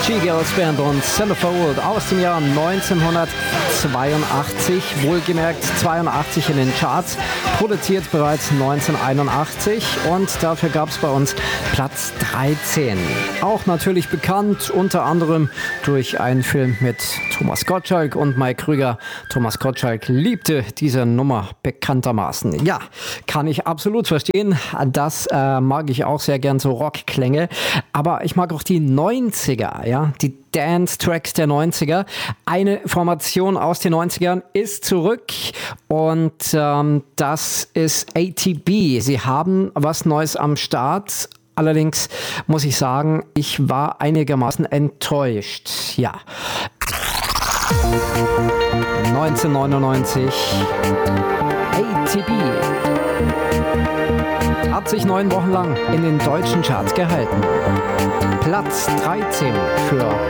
G-Girls Band und Centerfold aus dem Jahr 1982, wohlgemerkt 82 in den Charts, produziert bereits 1981 und dafür gab es bei uns Platz 13. Auch natürlich bekannt, unter anderem durch einen Film mit Thomas Gottschalk und Mike Krüger. Thomas Gottschalk liebte diese Nummer bekanntermaßen. Ja, kann ich absolut verstehen. Das mag ich auch sehr gern, so Rockklänge. Aber ich mag auch die 90er, ja, die Dance-Tracks der 90er. Eine Formation aus den 90ern ist zurück und das ist ATB. Sie haben was Neues am Start. Allerdings muss ich sagen, ich war einigermaßen enttäuscht. Ja. 1999 ATB hat sich 9 Wochen lang in den deutschen Charts gehalten. Platz 13 für